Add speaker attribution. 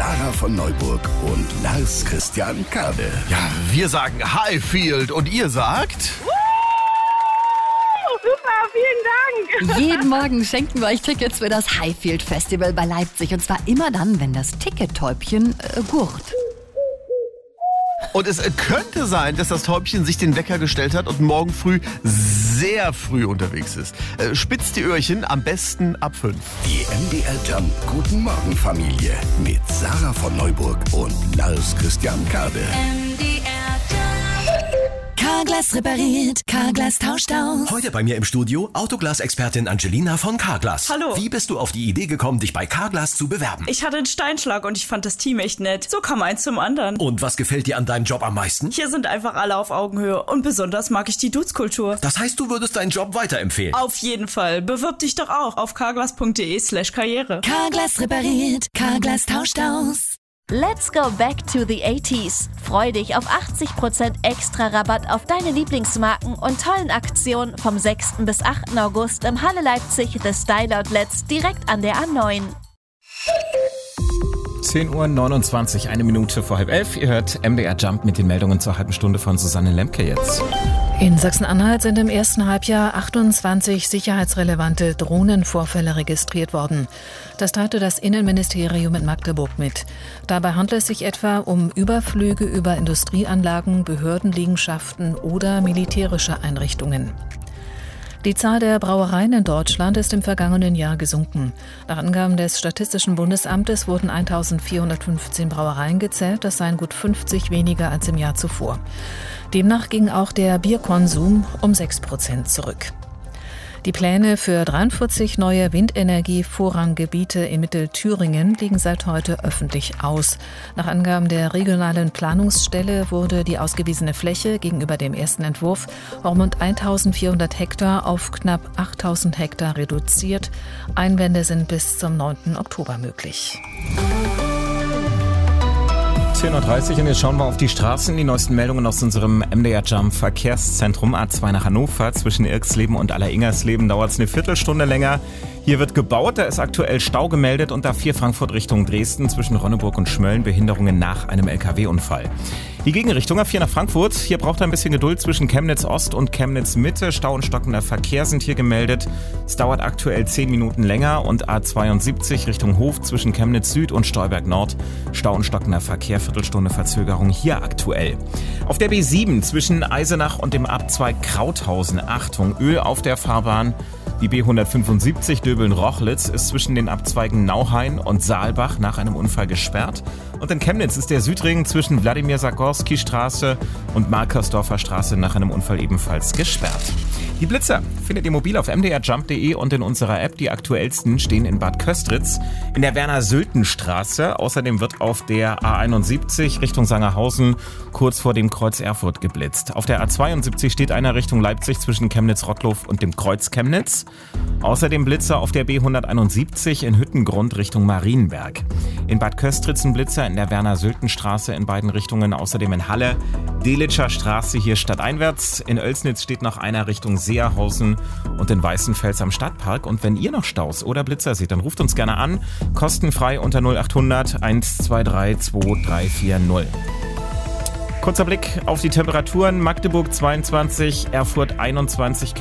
Speaker 1: Sarah von Neuburg und Lars Christian Kade.
Speaker 2: Ja, wir sagen Highfield und ihr sagt...
Speaker 3: Super, vielen Dank.
Speaker 4: Jeden Morgen schenken wir euch Tickets für das Highfield Festival bei Leipzig. Und zwar immer dann, wenn das Tickettäubchen gurrt.
Speaker 2: Und es könnte sein, dass das Täubchen sich den Wecker gestellt hat und morgen früh sehr früh unterwegs ist. Spitzt die Öhrchen, am besten ab 5.
Speaker 1: Die MDR Jump Guten Morgen Familie mit Sarah von Neuburg und Lars Christian Kade.
Speaker 5: Carglass repariert, Carglass tauscht aus.
Speaker 6: Heute bei mir im Studio Autoglas-Expertin Angelina von Carglass.
Speaker 7: Hallo.
Speaker 6: Wie bist du auf die Idee gekommen, dich bei Carglass zu bewerben?
Speaker 7: Ich hatte einen Steinschlag und ich fand das Team echt nett. So kam eins zum anderen.
Speaker 6: Und was gefällt dir an deinem Job am meisten?
Speaker 7: Hier sind einfach alle auf Augenhöhe und besonders mag ich die Dudes-Kultur.
Speaker 6: Das heißt, du würdest deinen Job weiterempfehlen?
Speaker 7: Auf jeden Fall. Bewirb dich doch auch auf carglass.de/karriere.
Speaker 5: Carglass repariert, Carglass tauscht aus.
Speaker 8: Let's go back to the 80s. Freu dich auf 80% extra Rabatt auf deine Lieblingsmarken und tollen Aktionen vom 6. bis 8. August im Halle Leipzig The Style Outlets direkt an der A9.
Speaker 9: 10:29 Uhr, 1 Minute vor 10:30. Ihr hört MDR Jump mit den Meldungen zur halben Stunde von Susanne Lemke jetzt.
Speaker 10: In Sachsen-Anhalt sind im ersten Halbjahr 28 sicherheitsrelevante Drohnenvorfälle registriert worden. Das teilte das Innenministerium in Magdeburg mit. Dabei handelt es sich etwa um Überflüge über Industrieanlagen, Behördenliegenschaften oder militärische Einrichtungen. Die Zahl der Brauereien in Deutschland ist im vergangenen Jahr gesunken. Nach Angaben des Statistischen Bundesamtes wurden 1415 Brauereien gezählt. Das seien gut 50 weniger als im Jahr zuvor. Demnach ging auch der Bierkonsum um 6% zurück. Die Pläne für 43 neue Windenergie-Vorranggebiete in Mittelthüringen liegen seit heute öffentlich aus. Nach Angaben der regionalen Planungsstelle wurde die ausgewiesene Fläche gegenüber dem ersten Entwurf um rund 1400 Hektar auf knapp 8000 Hektar reduziert. Einwände sind bis zum 9. Oktober möglich.
Speaker 9: 10:30 Uhr und jetzt schauen wir auf die Straßen. Die neuesten Meldungen aus unserem MDR Jump Verkehrszentrum A2 nach Hannover. Zwischen Irksleben und Alleringers-Leben dauert es eine Viertelstunde länger. Hier wird gebaut, da ist aktuell Stau gemeldet und A4 Frankfurt Richtung Dresden zwischen Ronneburg und Schmölln Behinderungen nach einem LKW-Unfall. Die Gegenrichtung A4 nach Frankfurt, hier braucht er ein bisschen Geduld zwischen Chemnitz Ost und Chemnitz Mitte. Stau und stockender Verkehr sind hier gemeldet. Es dauert aktuell 10 Minuten länger und A72 Richtung Hof zwischen Chemnitz Süd und Stolberg Nord. Stau und stockender Verkehr, Viertelstunde Verzögerung hier aktuell. Auf der B7 zwischen Eisenach und dem Abzweig Krauthausen, Achtung, Öl auf der Fahrbahn. Die B175 Döbeln-Rochlitz ist zwischen den Abzweigen Nauhain und Saalbach nach einem Unfall gesperrt. Und in Chemnitz ist der Südring zwischen Wladimir-Sagorski-Straße und Markersdorfer Straße nach einem Unfall ebenfalls gesperrt. Die Blitzer findet ihr mobil auf mdrjump.de und in unserer App. Die aktuellsten stehen in Bad Köstritz in der Werner-Sülten-Straße. Außerdem wird auf der A71 Richtung Sangerhausen kurz vor dem Kreuz Erfurt geblitzt. Auf der A72 steht einer Richtung Leipzig zwischen Chemnitz-Rottlow und dem Kreuz Chemnitz. Außerdem Blitzer auf der B171 in Hüttengrund Richtung Marienberg. In Bad Köstritz ein Blitzer in der Werner-Sülten-Straße in beiden Richtungen. Außerdem in Halle, Delitscher Straße hier stadteinwärts. In Oelsnitz steht noch einer Richtung Seerhausen und in Weißenfels am Stadtpark. Und wenn ihr noch Staus oder Blitzer seht, dann ruft uns gerne an. Kostenfrei unter 0800 123 2340. Kurzer Blick auf die Temperaturen. Magdeburg 22, Erfurt 21,